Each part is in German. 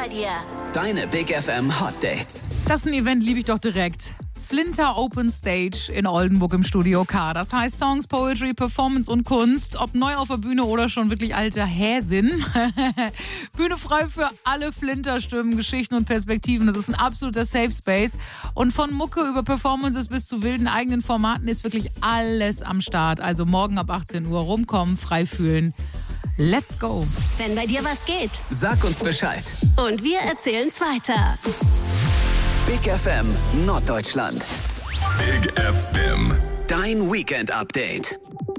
bei dir. Deine Big FM Hot Dates. Das ist ein Event, liebe ich doch direkt. Flinter Open Stage in Oldenburg im Studio K. Das heißt Songs, Poetry, Performance und Kunst. Ob neu auf der Bühne oder schon wirklich alter Häsin. Bühne frei für alle Flinter-Stimmen, Geschichten und Perspektiven. Das ist ein absoluter Safe Space. Und von Mucke über Performances bis zu wilden eigenen Formaten ist wirklich alles am Start. Also morgen ab 18 Uhr rumkommen, frei fühlen. Let's go. Wenn bei dir was geht. Sag uns Bescheid. Und wir erzählen's weiter. Big FM Norddeutschland. Big FM. Dein Weekend-Update.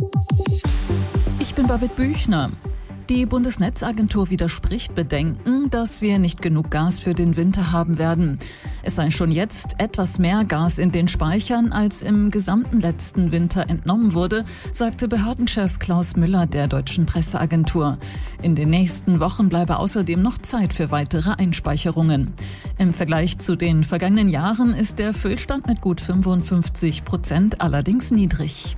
Ich bin Babette Büchner. Die Bundesnetzagentur widerspricht Bedenken, dass wir nicht genug Gas für den Winter haben werden. Es sei schon jetzt etwas mehr Gas in den Speichern, als im gesamten letzten Winter entnommen wurde, sagte Behördenchef Klaus Müller der Deutschen Presseagentur. In den nächsten Wochen bleibe außerdem noch Zeit für weitere Einspeicherungen. Im Vergleich zu den vergangenen Jahren ist der Füllstand mit gut 55% allerdings niedrig.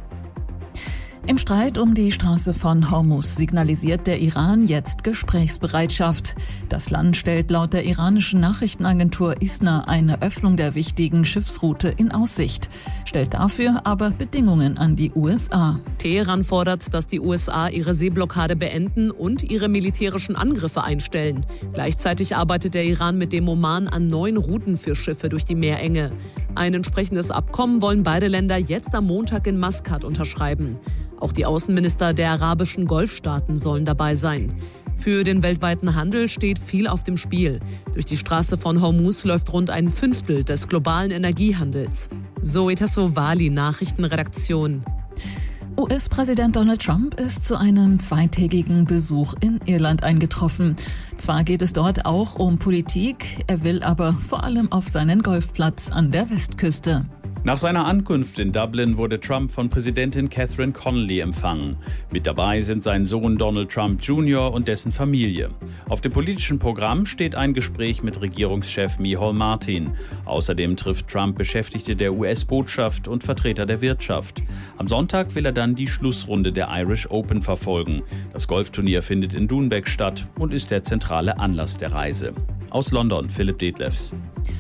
Im Streit um die Straße von Hormuz signalisiert der Iran jetzt Gesprächsbereitschaft. Das Land stellt laut der iranischen Nachrichtenagentur ISNA eine Öffnung der wichtigen Schiffsroute in Aussicht, stellt dafür aber Bedingungen an die USA. Teheran fordert, dass die USA ihre Seeblockade beenden und ihre militärischen Angriffe einstellen. Gleichzeitig arbeitet der Iran mit dem Oman an neuen Routen für Schiffe durch die Meerenge. Ein entsprechendes Abkommen wollen beide Länder jetzt am Montag in Maskat unterschreiben. Auch die Außenminister der arabischen Golfstaaten sollen dabei sein. Für den weltweiten Handel steht viel auf dem Spiel. Durch die Straße von Hormuz läuft rund ein Fünftel des globalen Energiehandels. Zoe Tassovali, Nachrichtenredaktion. US-Präsident Donald Trump ist zu einem zweitägigen Besuch in Irland eingetroffen. Zwar geht es dort auch um Politik, er will aber vor allem auf seinen Golfplatz an der Westküste. Nach seiner Ankunft in Dublin wurde Trump von Präsidentin Catherine Connolly empfangen. Mit dabei sind sein Sohn Donald Trump Jr. und dessen Familie. Auf dem politischen Programm steht ein Gespräch mit Regierungschef Micheal Martin. Außerdem trifft Trump Beschäftigte der US-Botschaft und Vertreter der Wirtschaft. Am Sonntag will er dann die Schlussrunde der Irish Open verfolgen. Das Golfturnier findet in Doonbeg statt und ist der zentrale Anlass der Reise. Aus London, Philipp Detlefs.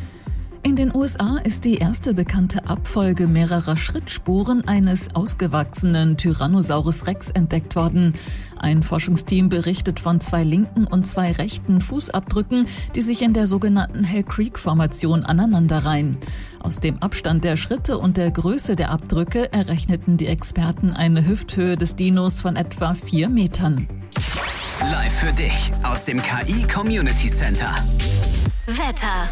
In den USA ist die erste bekannte Abfolge mehrerer Schrittspuren eines ausgewachsenen Tyrannosaurus Rex entdeckt worden. Ein Forschungsteam berichtet von 2 linken und 2 rechten Fußabdrücken, die sich in der sogenannten Hell Creek-Formation aneinanderreihen. Aus dem Abstand der Schritte und der Größe der Abdrücke errechneten die Experten eine Hüfthöhe des Dinos von etwa 4 Metern. Live für dich aus dem KI Community Center. Wetter.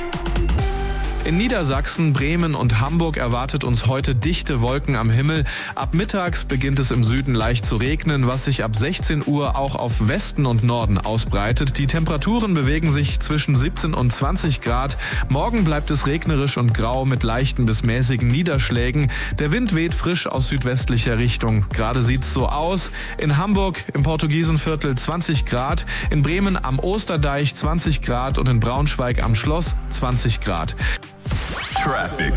In Niedersachsen, Bremen und Hamburg erwartet uns heute dichte Wolken am Himmel. Ab mittags beginnt es im Süden leicht zu regnen, was sich ab 16 Uhr auch auf Westen und Norden ausbreitet. Die Temperaturen bewegen sich zwischen 17 und 20 Grad. Morgen bleibt es regnerisch und grau mit leichten bis mäßigen Niederschlägen. Der Wind weht frisch aus südwestlicher Richtung. Gerade sieht's so aus. In Hamburg im Portugiesenviertel 20 Grad, in Bremen am Osterdeich 20 Grad und in Braunschweig am Schloss 20 Grad. Traffic.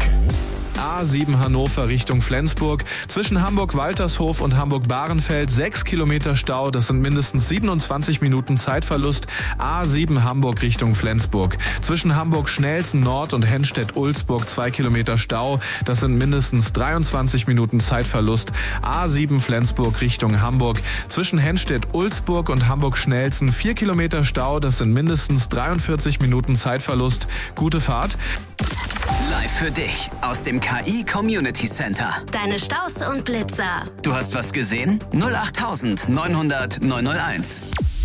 A7 Hannover Richtung Flensburg. Zwischen Hamburg-Waltershof und Hamburg-Bahrenfeld 6 Kilometer Stau. Das sind mindestens 27 Minuten Zeitverlust. A7 Hamburg Richtung Flensburg. Zwischen Hamburg-Schnelsen Nord und Henstedt-Ulzburg 2 Kilometer Stau. Das sind mindestens 23 Minuten Zeitverlust. A7 Flensburg Richtung Hamburg. Zwischen Henstedt-Ulzburg und Hamburg-Schnelsen 4 Kilometer Stau. Das sind mindestens 43 Minuten Zeitverlust. Gute Fahrt. Live für dich aus dem KI Community Center. Deine Staus und Blitzer. Du hast was gesehen? 08900 901.